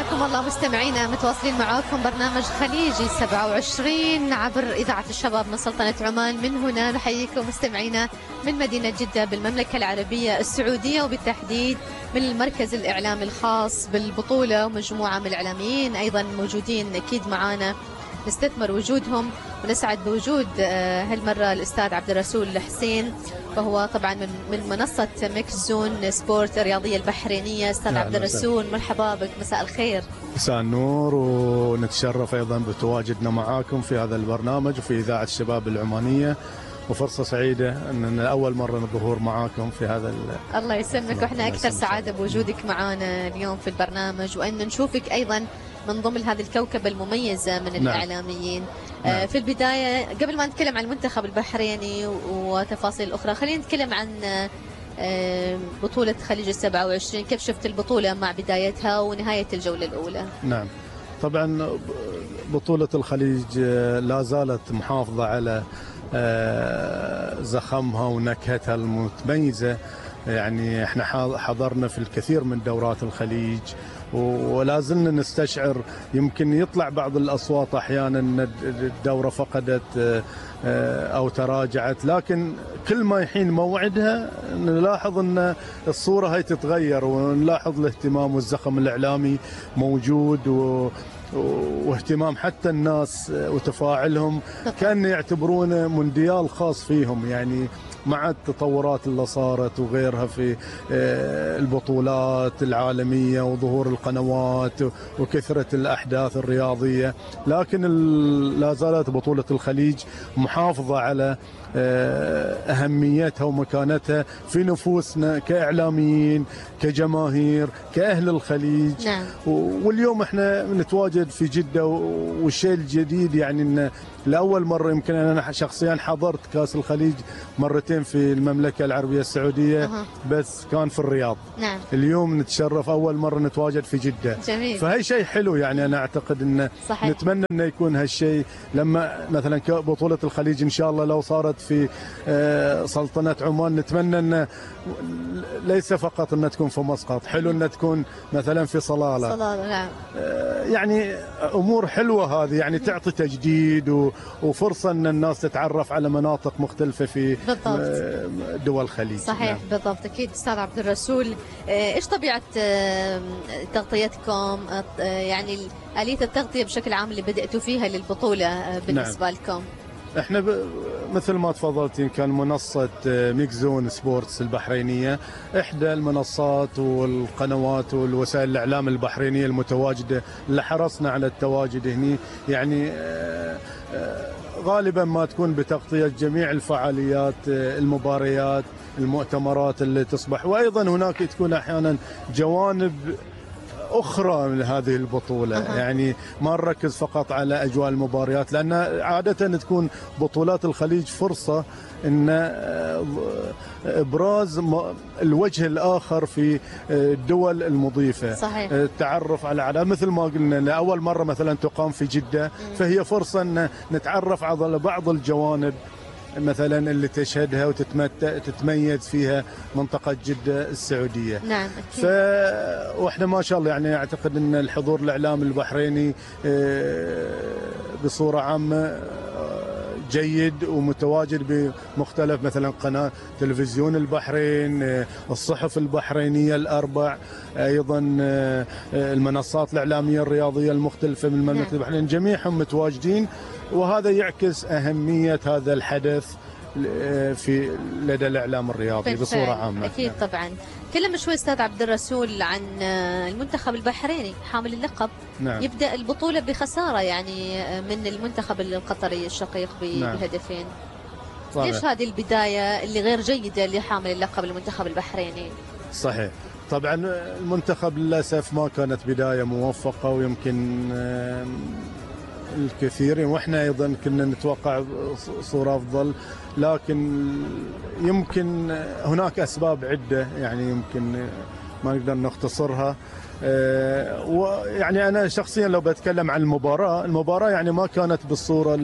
حياكم الله مستمعينا، متواصلين معاكم برنامج خليجي 27 عبر إذاعة الشباب من سلطنة عمان. من هنا نحييكم مستمعينا من مدينة جدة بالمملكة العربية السعودية، وبالتحديد من المركز الإعلامي الخاص بالبطولة، ومجموعة من الإعلاميين أيضا موجودين أكيد معانا، نستثمر وجودهم ونسعد بوجود هالمرة الأستاذ عبد الرسول حسين، وهو طبعا من منصة ميكس زون سبورت الرياضية البحرينية. أستاذ عبد الرسول مرحبا بك، مساء الخير. مساء النور، ونتشرف أيضا بتواجدنا معاكم في هذا البرنامج وفي إذاعة الشباب العمانية، وفرصة سعيدة أن أول مرة الظهور معاكم في هذا الله يسلمك، وإحنا أكثر سعادة بوجودك معنا اليوم في البرنامج، وأن نشوفك أيضا من ضمن هذه الكوكبة المميزة من الإعلاميين. في البداية قبل ما نتكلم عن المنتخب البحريني وتفاصيل أخرى، خلينا نتكلم عن بطولة خليج 27. كيف شفت البطولة مع بدايتها ونهاية الجولة الأولى؟ نعم، طبعا بطولة الخليج لا زالت محافظة على زخمها ونكهتها المتميزة. يعني احنا حضرنا في الكثير من دورات الخليج، ولا زلنا نستشعر، يمكن يطلع بعض الأصوات أحيانا أن الدورة فقدت أو تراجعت، لكن كل ما يحين موعدها نلاحظ أن الصورة هي تتغير، ونلاحظ الاهتمام والزخم الإعلامي موجود، واهتمام حتى الناس وتفاعلهم كأن يعتبرونه مونديال خاص فيهم، يعني مع التطورات اللي صارت وغيرها في البطولات العالمية وظهور القنوات وكثرة الأحداث الرياضية، لكن لا زالت بطولة الخليج محافظة على أهميتها ومكانتها في نفوسنا كإعلاميين، كجماهير، كأهل الخليج. نعم. واليوم احنا نتواجد في جدة، والشيء الجديد يعني ان لأول مرة، يمكن أنا شخصيا حضرت كأس الخليج مرتين في المملكة العربية السعودية، بس كان في الرياض. نعم. اليوم نتشرف أول مرة نتواجد في جدة. جميل. فهي شيء حلو، يعني أنا أعتقد أن صحيح. نتمنى أن يكون هالشيء لما مثلا بطولة الخليج إن شاء الله لو صارت في سلطنة عمان، نتمنى أن ليس فقط أن تكون في مسقط، حلو أن تكون مثلا في صلالة. نعم. يعني أمور حلوة هذه، يعني تعطي تجديد وفرصة أن الناس تتعرف على مناطق مختلفة في دول الخليج. صحيح. نعم. بالضبط. أكيد أستاذ عبد الرسول، إيش طبيعة تغطيتكم، يعني آلية التغطية بشكل عام اللي بدأتوا فيها للبطولة بالنسبة نعم. لكم؟ احنا مثل ما تفضلتين، كان منصة ميكس زون سبورتس البحرينية احدى المنصات والقنوات والوسائل الاعلام البحرينية المتواجدة اللي حرصنا على التواجد هنا، يعني غالبا ما تكون بتغطية جميع الفعاليات، المباريات، المؤتمرات اللي تصبح، وايضا هناك تكون احيانا جوانب أخرى من هذه البطولة. يعني ما نركز فقط على أجواء المباريات، لأن عادة تكون بطولات الخليج فرصة أن إبراز الوجه الآخر في الدول المضيفة. صحيح. التعرف على مثل ما قلنا لأول مرة مثلا تقام في جدة، فهي فرصة أن نتعرف على بعض الجوانب مثلا اللي تشهدها وتتميز فيها منطقة جدة السعودية. نعم. أكيد. واحنا ما شاء الله يعني اعتقد ان الحضور الاعلامي البحريني بصورة عامة جيد ومتواجد بمختلف مثلا قناة تلفزيون البحرين، الصحف البحرينية الأربع، أيضا المنصات الإعلامية الرياضية المختلفة من مملكة البحرين، جميعهم متواجدين، وهذا يعكس أهمية هذا الحدث في لدى الإعلام الرياضي بصورة عامة. أكيد. طبعا تكلم شوي أستاذ عبد الرسول عن المنتخب البحريني حامل اللقب. نعم. يبدأ البطولة بخسارة يعني من المنتخب القطري الشقيق بهدفين. ليش هذه البداية اللي غير جيدة لحامل اللقب المنتخب البحريني؟ صحيح. طبعا المنتخب للأسف ما كانت بداية موفقة، ويمكن الكثير، واحنا ايضا كنا نتوقع صورة افضل، لكن يمكن هناك اسباب عدة، يعني يمكن ما نقدر نختصرها. ويعني انا شخصيا لو بتكلم عن المباراة يعني ما كانت بالصورة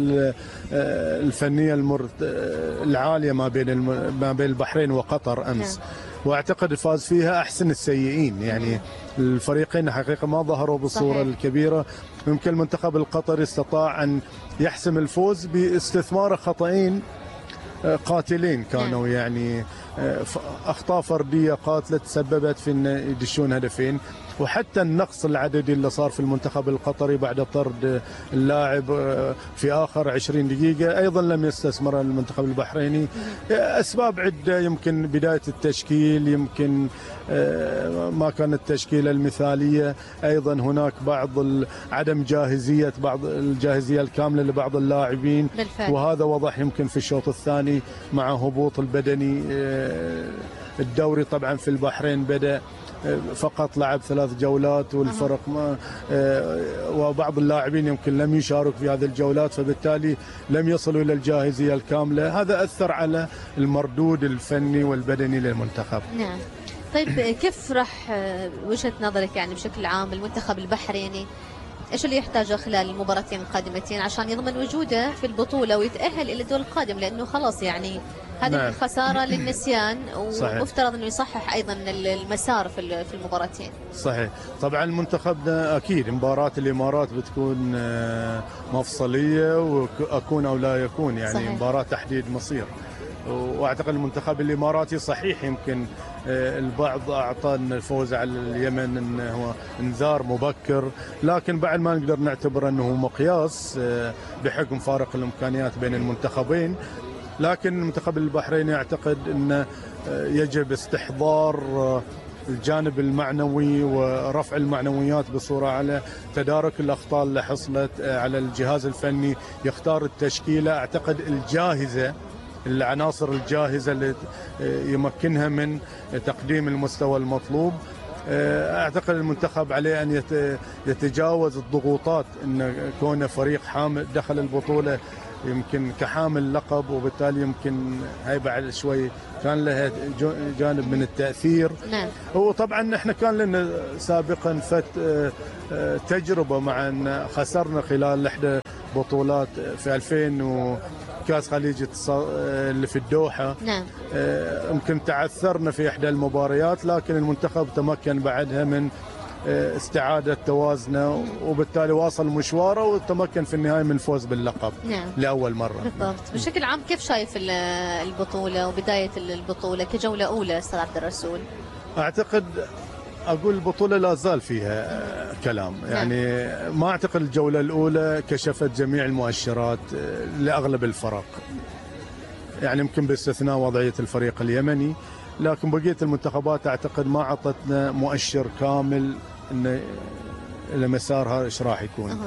الفنية العالية ما بين البحرين وقطر امس. واعتقد فاز فيها احسن السيئين، يعني الفريقين حقيقه ما ظهروا بالصوره صحيح. الكبيره. يمكن المنتخب القطري استطاع ان يحسم الفوز باستثمار خطأين قاتلين كانوا، يعني اخطاء فرديه قاتله تسببت في ان يدشون هدفين، وحتى النقص العددي اللي صار في المنتخب القطري بعد طرد اللاعب في اخر 20 دقيقه ايضا لم يستثمر المنتخب البحريني. اسباب عده، يمكن بدايه التشكيل، يمكن ما كانت التشكيله المثاليه، ايضا هناك بعض عدم جاهزيه، بعض الجاهزيه الكامله لبعض اللاعبين بالفعل. وهذا وضح يمكن في الشوط الثاني مع هبوط البدني. الدوري طبعا في البحرين بدأ فقط لعب 3 جولات والفرق ما وبعض اللاعبين يمكن لم يشارك في هذه الجولات، فبالتالي لم يصلوا إلى الجاهزية الكاملة. هذا أثر على المردود الفني والبدني للمنتخب. نعم. طيب كيف راح وجهة نظرك يعني بشكل عام المنتخب البحريني ايش اللي يحتاجه خلال المباراتين القادمتين عشان يضمن وجوده في البطولة ويتأهل إلى الدور القادم، لأنه خلاص يعني هذه نعم. الخسارة للنسيان، صحيح. ومفترض انه يصحح ايضا المسار في المباراتين. صحيح. طبعا منتخبنا اكيد مباراة الامارات بتكون مفصلية، واكون او لا يكون يعني صحيح. مباراة تحديد مصير. واعتقد المنتخب الاماراتي صحيح يمكن البعض اعطى الفوز على اليمن انه هو انذار مبكر، لكن بعد ما نقدر نعتبر انه مقياس بحكم فارق الامكانيات بين المنتخبين. لكن المنتخب البحريني اعتقد انه يجب استحضار الجانب المعنوي ورفع المعنويات بصوره على تدارك الاخطاء اللي حصلت، على الجهاز الفني يختار التشكيله اعتقد الجاهزه، العناصر الجاهزه اللي يمكنها من تقديم المستوى المطلوب. اعتقد المنتخب عليه ان يتجاوز الضغوطات، ان كونه فريق حامل دخل البطوله يمكن كحامل لقب، وبالتالي يمكن هاي بعد شوي كان لها جانب من التأثير. نعم. هو طبعا احنا كان لنا سابقا تجربة مع ان خسرنا خلال احدى بطولات في 2000 كاس خليج اللي في الدوحة. نعم. يمكن تعثرنا في احدى المباريات، لكن المنتخب تمكن بعدها من استعادة توازنه، وبالتالي واصل مشواره وتمكن في النهاية من الفوز باللقب. نعم. لأول مرة. بالضبط. بشكل عام كيف شايف البطولة وبداية البطولة كجولة أولى أستاذ عبد الرسول؟ أعتقد أقول البطولة لا زال فيها كلام، يعني ما أعتقد الجولة الأولى كشفت جميع المؤشرات لأغلب الفرق، يعني يمكن باستثناء وضعية الفريق اليمني، لكن بقية المنتخبات أعتقد ما عطتنا مؤشر كامل إن مسارها إيش راح يكون.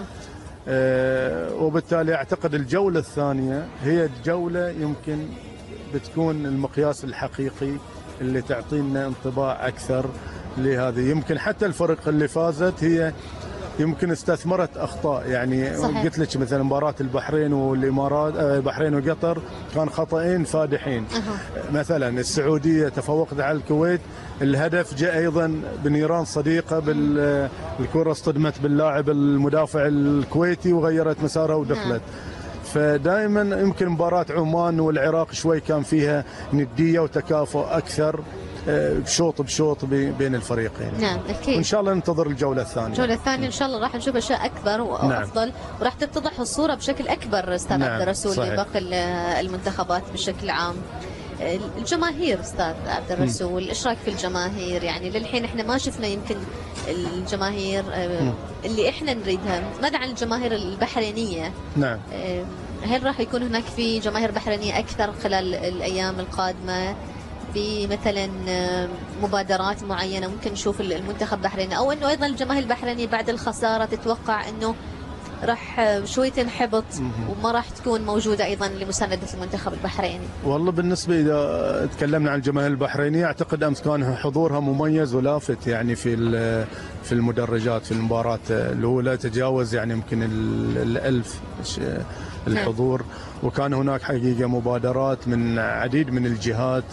وبالتالي أعتقد الجولة الثانية هي الجولة يمكن بتكون المقياس الحقيقي اللي تعطينا انطباع أكثر لهذه. يمكن حتى الفرق اللي فازت هي يمكن استثمرت اخطاء، يعني صحيح. قلت لك مثلا مباراه البحرين والامارات، البحرين وقطر كان خطأين فادحين. مثلا السعوديه تفوقت على الكويت، الهدف جاء ايضا بنيران صديقه، بالكره اصطدمت باللاعب المدافع الكويتي وغيرت مسارها ودخلت. فدائما يمكن مباراه عمان والعراق شوي كان فيها نديه وتكافؤ اكثر بشوط بشوط بين الفريقين. نعم اكيد. وان شاء الله ننتظر الجوله الثانيه. الجوله الثانيه ان شاء الله راح نشوف اشياء اكبر وافضل. نعم. وراح تتضح الصوره بشكل اكبر استاذ نعم. عبد الرسول لباقي المنتخبات بشكل عام. الجماهير استاذ عبد الرسول، ايش رايك في الجماهير؟ يعني للحين احنا ما شفنا يمكن الجماهير اللي احنا نريدها. ماذا عن الجماهير البحرينيه؟ نعم. هل راح يكون هناك في جماهير بحرينيه اكثر خلال الايام القادمه؟ في مثلا مبادرات معينه ممكن نشوف المنتخب البحريني، او انه ايضا الجماهير البحرينيه بعد الخساره تتوقع انه راح شوي تنحبط وما راح تكون موجوده ايضا لمسانده المنتخب البحريني؟ والله بالنسبه اذا تكلمنا عن الجماهير البحرينيه اعتقد امس كان حضورها مميز ولافت، يعني في المدرجات في المباراه الاولى تجاوز يعني يمكن ال1000 الحضور. وكان هناك حقيقة مبادرات من عديد من الجهات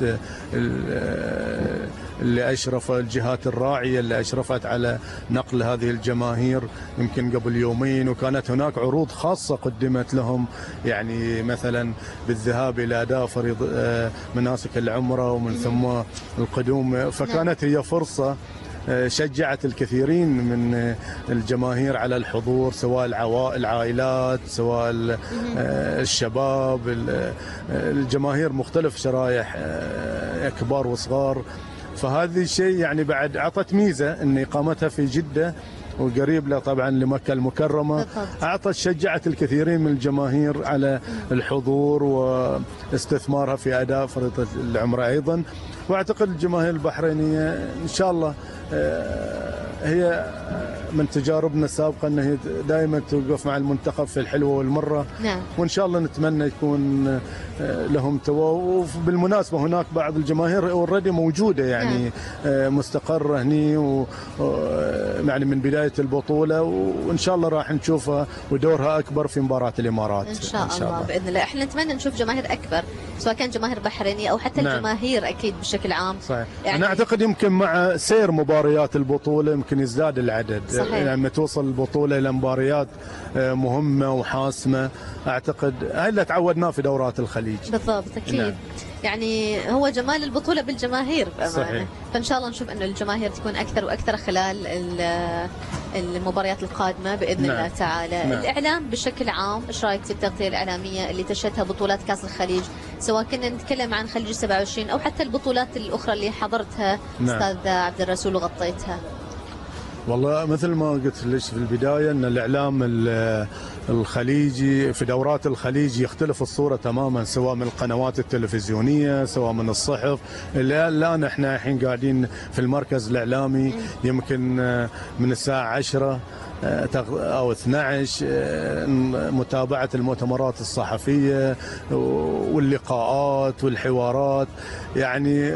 اللي أشرف، الجهات الراعية اللي أشرفت على نقل هذه الجماهير يمكن قبل يومين، وكانت هناك عروض خاصة قدمت لهم، يعني مثلا بالذهاب إلى أداء مناسك العمرة ومن ثم القدوم. فكانت هي فرصة شجعت الكثيرين من الجماهير على الحضور، سواء العائلات، سواء الشباب، الجماهير مختلف شرائح، كبار وصغار. فهذا الشيء يعني بعد أعطت ميزة أن إقامتها في جدة وقريب له طبعا لمكة المكرمة، أعطت شجعت الكثيرين من الجماهير على الحضور واستثمارها في أداء فريضة العمرة أيضا. وأعتقد الجماهير البحرينية إن شاء الله هي من تجاربنا السابقة أنها دائما توقف مع المنتخب في الحلوة والمرة. نعم. وإن شاء الله نتمنى يكون لهم وبالمناسبة هناك بعض الجماهير اوريدي موجودة، يعني مستقرة هني يعني من بداية البطولة، وإن شاء الله راح نشوفها ودورها أكبر في مباراة الإمارات إن شاء الله بإذن الله. إحنا نتمنى نشوف جماهير أكبر، سواء كان جماهير بحرينية أو حتى الجماهير أكيد بشكل عام. صحيح. يعني أنا أعتقد يمكن مع سير مباريات البطولة يمكن يزداد العدد. صحيح. لما توصل البطولة إلى مباريات مهمة وحاسمة، أعتقد هاي اللي تعودناه في دورات الخليج. بالضبط أكيد. نعم. يعني هو جمال البطولة بالجماهير بأمانة. صحيح. فإن شاء الله نشوف أنه الجماهير تكون أكثر وأكثر خلال المباريات القادمة بإذن نعم. الله تعالى. نعم. الإعلام بشكل عام، إيش رأيك في التغطية الإعلامية اللي تشهدها بطولات كأس الخليج، سواء كنا نتكلم عن خليج 27 أو حتى البطولات الأخرى اللي حضرتها؟ نعم. أستاذ عبد الرسول وغطيتها. والله مثل ما قلت لك في البداية أن الإعلام الخليجي في دورات الخليج يختلف الصورة تماما، سواء من القنوات التلفزيونية، سواء من الصحف. الآن احنا الحين قاعدين في المركز الإعلامي يمكن من الساعة 10 أو 12 متابعة المؤتمرات الصحفية واللقاءات والحوارات، يعني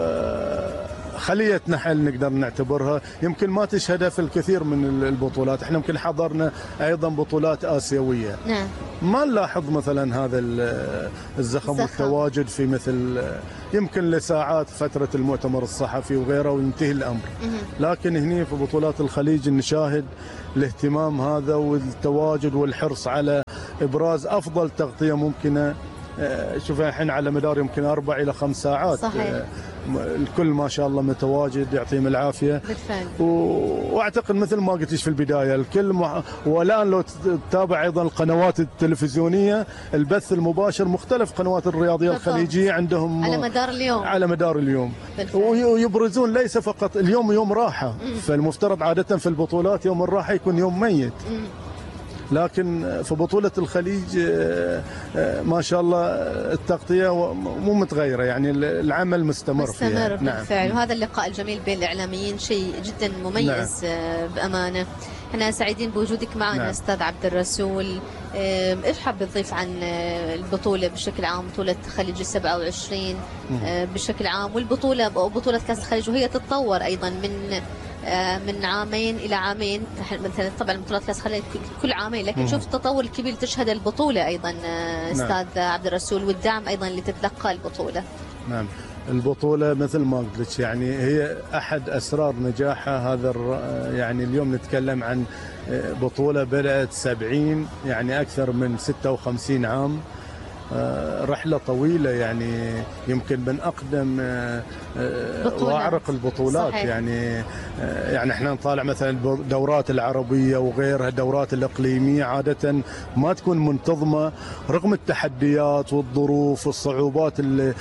خلية نحل نقدر نعتبرها يمكن ما تشهدها في الكثير من البطولات. احنا يمكن حضرنا ايضا بطولات آسيوية. نعم. ما نلاحظ مثلا هذا الزخم والتواجد في مثل يمكن لساعات فترة المؤتمر الصحفي وغيره وينتهي الأمر. لكن هنا في بطولات الخليج نشاهد الاهتمام هذا والتواجد والحرص على إبراز أفضل تغطية ممكنة. شوف الحين على مدار يمكن 4 إلى 5 ساعات. صحيح. الكل ما شاء الله متواجد، يعطيهم العافية. بالفعل. واعتقد مثل ما قلت في البداية الكل والآن لو تتابع أيضا القنوات التلفزيونية البث المباشر، مختلف قنوات الرياضية الخليجية عندهم على مدار اليوم ويبرزون ليس فقط اليوم يوم راحة. فالمفترض عادة في البطولات يوم الراحة يكون يوم ميت. لكن في بطولة الخليج ما شاء الله التغطية مو متغيرة، يعني العمل مستمر فيها. بالفعل. نعم. وهذا اللقاء الجميل بين الإعلاميين شيء جدا مميز. نعم. بأمانة احنا سعيدين بوجودك معنا. نعم. أستاذ عبد الرسول، ايش حاب تضيف عن البطولة بشكل عام، بطولة خليج 27 بشكل عام، والبطولة بطولة كأس الخليج وهي تتطور أيضا من عامين إلى عامين؟ مثلا طبعا بطولات كأس الخليج كل عامين، لكن شوف التطور الكبير تشهد البطولة أيضا أستاذ عبد الرسول، والدعم أيضا اللي تتلقى البطولة. نعم. البطولة مثل ما قلت لك يعني هي أحد أسرار نجاحها. هذا يعني اليوم نتكلم عن بطولة بدأت 70 يعني أكثر من 56 عام، رحلة طويلة، يعني يمكن من أقدم وأعرق البطولات. صحيح. يعني احنا نطالع مثلا الدورات العربية وغيرها، الدورات الإقليمية عادة ما تكون منتظمة رغم التحديات والظروف والصعوبات اللي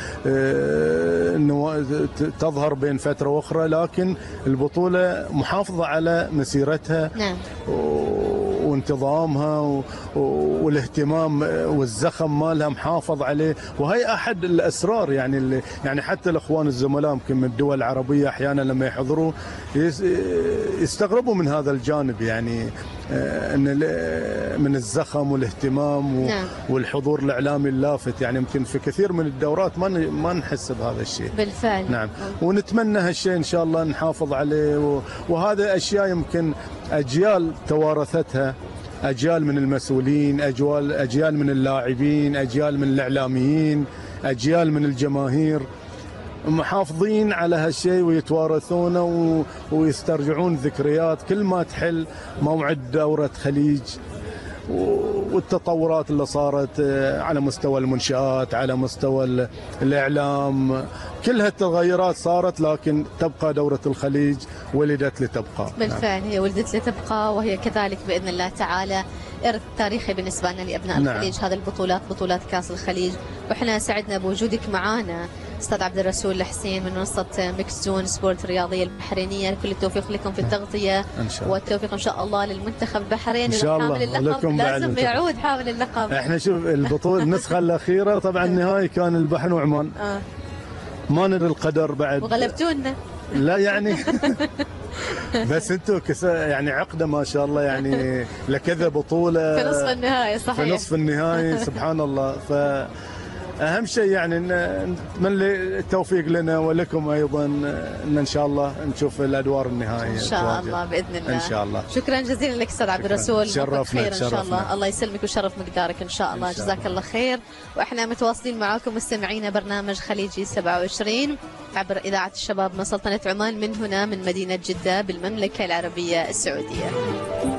تظهر بين فترة وأخرى، لكن البطولة محافظة على مسيرتها. نعم. وانتظامها والاهتمام والزخم مالها محافظ عليه، وهي احد الاسرار يعني حتى الاخوان الزملاء يمكن من الدول العربيه احيانا لما يحضروا يستغربوا من هذا الجانب، يعني من الزخم والاهتمام. نعم. والحضور الاعلامي اللافت، يعني يمكن في كثير من الدورات ما نحس بهذا الشيء. بالفعل. نعم. ونتمنى هالشيء ان شاء الله نحافظ عليه، وهذا اشياء يمكن اجيال توارثتها أجيال من المسؤولين، أجيال من اللاعبين، أجيال من الإعلاميين، أجيال من الجماهير محافظين على هالشيء ويتوارثونه ويسترجعون ذكريات كل ما تحل موعد دورة خليج والتطورات اللي صارت على مستوى المنشآت، على مستوى الإعلام، كل هالتغيرات صارت، لكن تبقى دورة الخليج ولدت لتبقى. بالفعل هي ولدت لتبقى، وهي كذلك بإذن الله تعالى إرث تاريخي بالنسبة لنا لأبناء الخليج. هذه البطولات بطولات كأس الخليج، وإحنا سعدنا بوجودك معنا أستاذ عبد الرسول الحسين من منصة ميكس زون سبورت الرياضية البحرينية. كل التوفيق لكم في التغطية والتوفيق إن شاء الله للمنتخب البحريني وحامل اللقب. لازم يعود حامل اللقب. احنا شوف البطولة النسخة الأخيرة طبعا النهائي كان البحرين وعمان. ما ندري القدر بعد وغلبتونا. لا يعني بس انتم يعني عقده ما شاء الله، يعني لكذا بطوله في نصف النهائي. صحيح في نصف النهائي سبحان الله. فأهم شيء يعني نتمنى التوفيق لنا ولكم ايضا، ان شاء الله نشوف الادوار النهائيه ان شاء الله باذن الله. ان شاء الله. شكرا جزيلا لك استاذ عبد الرسول. شرفنا ان شاء الله. الله يسلمك ويشرف مقدارك ان شاء الله. جزاك الله خير. واحنا متواصلين معاكم مستمعينا برنامج خليجي 27 عبر اذاعه الشباب من سلطنه عمان، من هنا من مدينه جده بالمملكه العربيه السعوديه.